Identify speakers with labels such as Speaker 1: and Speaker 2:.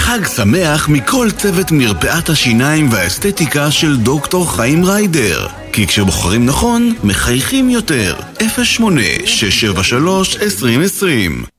Speaker 1: חג שמח מכל צוות מרפאת השיניים והאסתטיקה של דוקטור חיים ריידר. כי כשבוחרים נכון, מחייכים יותר. 08-673-2020